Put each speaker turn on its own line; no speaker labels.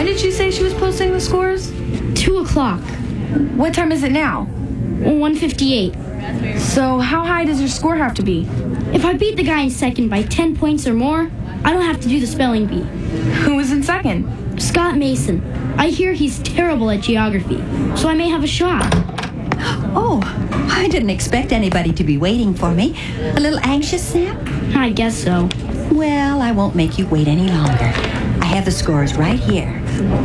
When did she say she was posting the scores?
2 o'clock.
What time is it now?
1:58.
So how high does your score have to be?
If I beat the guy in second by 10 points or more, I don't have to do the spelling bee.
Who was in second?
Scott Mason. I hear he's terrible at geography, so I may have a shot.
Oh, I didn't expect anybody to be waiting for me. A little anxious, Sam?
I guess so.
Well, I won't make you wait any longer. I have the scores right here.